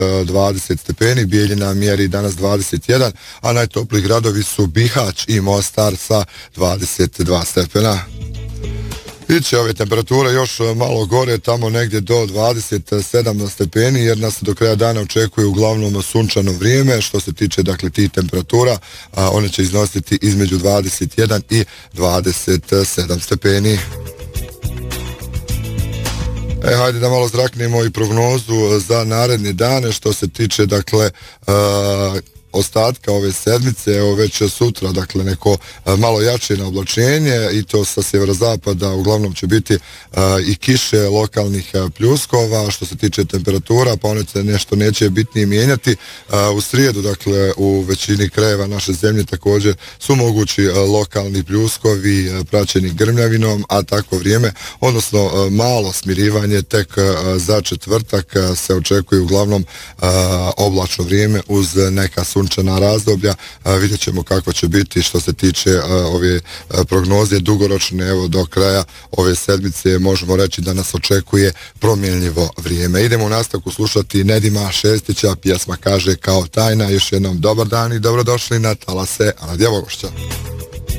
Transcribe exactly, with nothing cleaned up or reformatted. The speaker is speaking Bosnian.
dvadeset stepeni, Bijeljina mjeri danas dvadeset jedan, a najtopliji gradovi su Bihać i Mostar sa dvadeset dva stepena. Iće ove temperature još malo gore, tamo negdje do dvadeset sedam stepeni, jer nas do kraja dana očekuje uglavnom sunčano vrijeme. Što se tiče dakle tih temperatura, a, one će iznositi između dvadeset jedan i dvadeset sedam stepeni. E, hajde da malo zraknemo i prognozu za naredne dane. Što se tiče dakle a, ostatka ove sedmice, evo već sutra, dakle neko a, malo jače naoblačenje i to sa sjeverozapada uglavnom će biti a, i kiše lokalnih a, pljuskova. Što se tiče temperatura, pa one se nešto neće bitnije mijenjati. A, u srijedu, dakle u većini krajeva naše zemlje također su mogući a, lokalni pljuskovi a, praćeni grmljavinom, a tako vrijeme, odnosno a, malo smirivanje tek a, za četvrtak a, se očekuje uglavnom a, oblačno vrijeme uz neka sunčana razdoblja. A, vidjet ćemo kako će biti što se tiče a, ove a, prognoze dugoročne. Evo do kraja ove sedmice možemo reći da nas očekuje promjenljivo vrijeme. Idemo u nastavku slušati Nedima Šestića, pjesma kaže Kao tajna. Još jednom dobar dan i dobrodošli na talase Radio Vogošća.